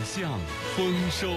象丰收。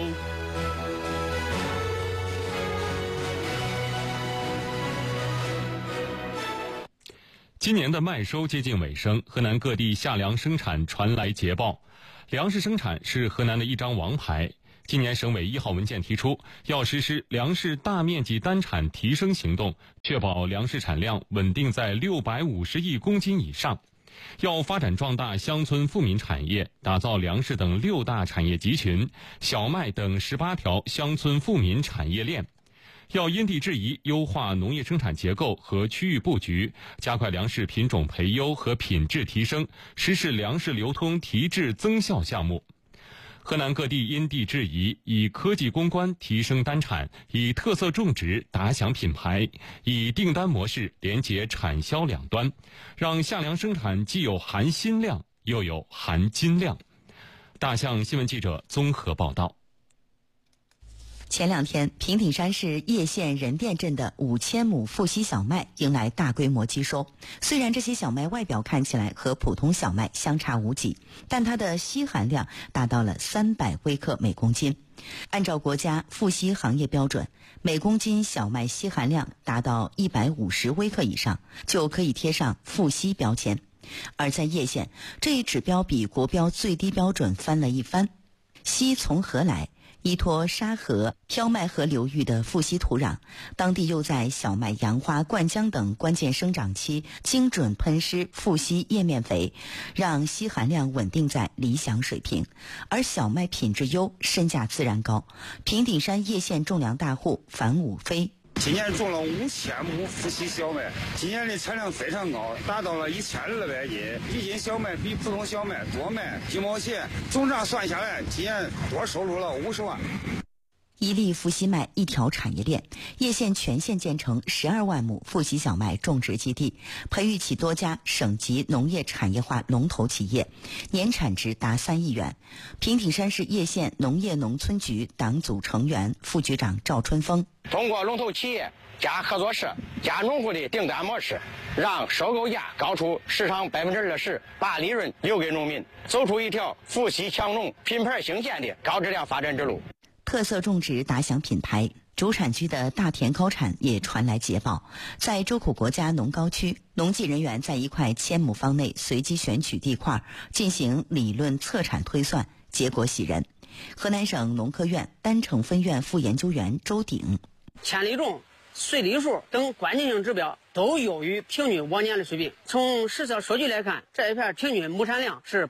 今年的麦收接近尾声，河南各地夏粮生产传来捷报。粮食生产是河南的一张王牌。今年省委1号文件提出，要实施粮食大面积单产提升行动，确保粮食产量稳定在650亿公斤以上。要发展壮大乡村富民产业，打造粮食等6大产业集群，小麦等18条乡村富民产业链。要因地制宜优化农业生产结构和区域布局，加快粮食品种培优和品质提升，实施粮食流通提质增效项目。河南各地因地制宜，以科技攻关提升单产，以特色种植打响品牌，以订单模式连接产销两端，让夏粮生产既有含薪量又有含金量。大象新闻记者综合报道。 前2天，平顶山市叶县任店镇的5000亩富硒小麦迎来大规模机收。虽然这些小麦外表看起来和普通小麦相差无几，但它的硒含量达到了300微克每公斤。按照国家富硒行业标准，每公斤小麦硒含量达到150微克以上，就可以贴上富硒标签。而在叶县，这一指标比国标最低标准翻了一番。硒从何来？依托沙河、飘麦河流域的富硒土壤，当地又在小麦、杨花、灌浆等关键生长期精准喷施富硒叶面肥，让硒含量稳定在理想水平。而小麦品质优，身价自然高。平顶山叶县种粮大户樊武飞。 今年种了5000亩富硒小麦，今年的产量非常高，达到了1200斤。一斤小麦比普通小麦多卖几毛钱，总账算下来，今年多收入了50万。 一粒富硒麦一条产业链，叶县全县建成12万亩富硒小麦种植基地，培育起多家省级农业产业化龙头企业，年产值达3亿元。平顶山市叶县农业农村局党组成员、副局长赵春峰： 通过龙头企业加合作社加农户的订单模式，让收购价高出市场20%，把利润留给农民，走出一条富硒强农品牌兴建的高质量发展之路。 特色种植打响品牌，主产区的大田高产也传来捷报。在周口国家农高区，农技人员在一块1000亩方内随机选取地块，进行理论测产推算，结果喜人。河南省农科院丹城分院副研究员周鼎： 千里种、穗粒数等关键性指标都优于平均往年的水平。从实测数据来看，这一片平均亩产量是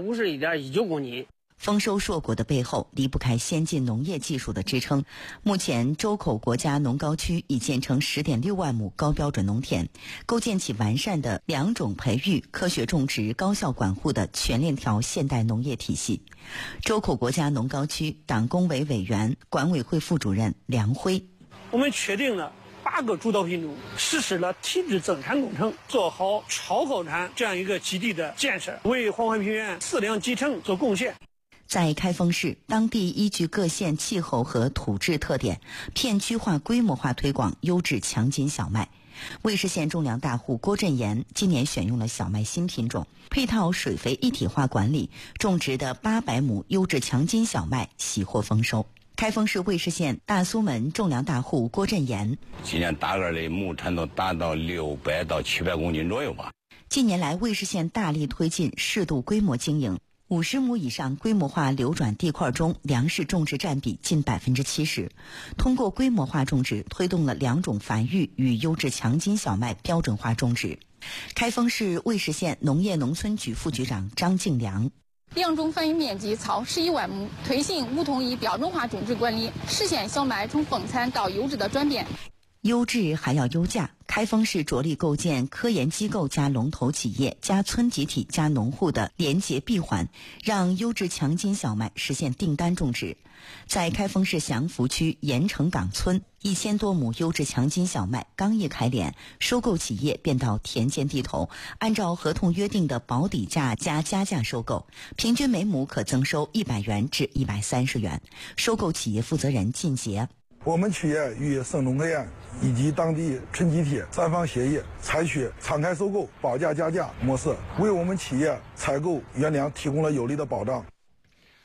851.19公斤。 丰收硕果的背后离不开先进农业技术的支撑。目前周口国家农高区已建成10.6万亩高标准农田，构建起完善的良种培育、科学种植、高效管护的全链条现代农业体系。周口国家农高区党工委委员、管委会副主任梁辉： 我们确定了8个主导品种，实施了体质增产工程，做好超高产这样一个基地的建设，为黄淮平原4粮集成做贡献。 在开封市，当地依据各县气候和土质特点，片区化、规模化推广优质强筋小麦。魏市县种粮大户郭振岩今年选用了小麦新品种，配套水肥一体化管理，种植的800亩优质强筋小麦喜获丰收。开封市魏市县大苏门种粮大户郭振岩： 今年大概的亩产都达到600到700公斤左右吧。 近年来，魏市县大力推进适度规模经营。50亩以上规模化流转地块中，粮食种植占比近70%。通过规模化种植，推动了良种繁育与优质强筋小麦标准化种植。开封市魏市县农业农村局副局长张敬良： 良种繁育面积超11万亩，推行无统一标准化种植管理，实现小麦从丰产到优质的转变。 优质还要优价。开封市着力构建科研机构加龙头企业加村集体加农户的联结闭环，让优质强筋小麦实现订单种植。在开封市祥福区盐城岗村，1000多亩优质强筋小麦刚一开镰，收购企业便到田间地头，按照合同约定的保底价加加价收购，平均每亩可增收100元至130元。收购企业负责人靳杰： 我们企业与省农科院以及当地村集体3方协议，采取敞开收购、保价加价模式，为我们企业采购原粮提供了有力的保障。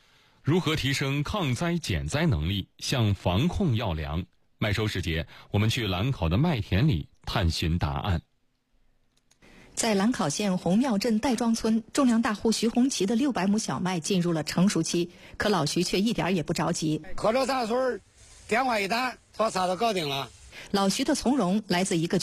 如何提升抗灾减灾能力，向防控要粮？麦收时节，我们去兰考的麦田里探寻答案。 在兰考县红庙镇戴庄村，种粮大户徐红旗的600亩小麦进入了成熟期，可老徐却一点也不着急。 喝着茶水，电话一打，说啥都搞定了。 老徐的从容来自一个